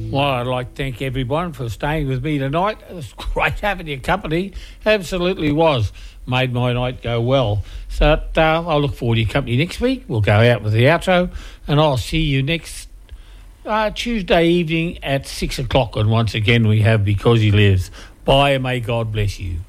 Well, I'd like to thank everyone for staying with me tonight. It was great having your company. Absolutely was. Made my night go well. So I'll look forward to your company next week. We'll go out with the outro, and I'll see you next Tuesday evening at 6 o'clock. And once again, we have Because He Lives. Bye, and may God bless you.